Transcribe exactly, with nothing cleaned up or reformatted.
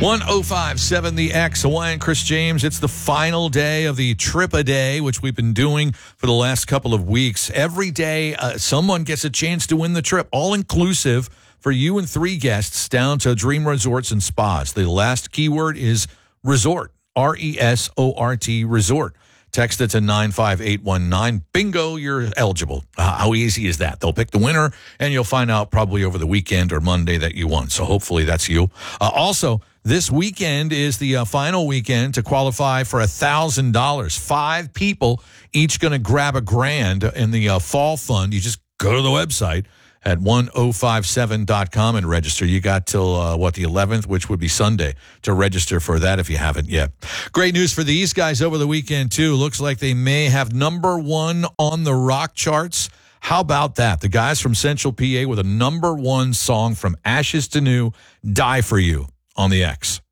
one oh five point seven The X, Hawaiian Chris James. It's the final day of the Trip-A-Day, which we've been doing for the last couple of weeks. Every day, uh, someone gets a chance to win the trip, all-inclusive for you and three guests down to Dream Resorts and Spas. The last keyword is resort, R E S O R T, resort. Text it to nine five eight one nine. Bingo, you're eligible. Uh, how easy is that? They'll pick the winner, and you'll find out probably over the weekend or Monday that you won. So hopefully that's you. Uh, also, this weekend is the uh, final weekend to qualify for one thousand dollars. Five people, each going to grab a grand in the uh, fall fund. You just go to the website at one oh five seven dot com and register. You got till, uh, what, the eleventh, which would be Sunday, to register for that if you haven't yet. Great news for these guys over the weekend, too. Looks like they may have number one on the rock charts. How about that? The guys from Central P A with a number one song from Ashes to New, Die For You, on the X.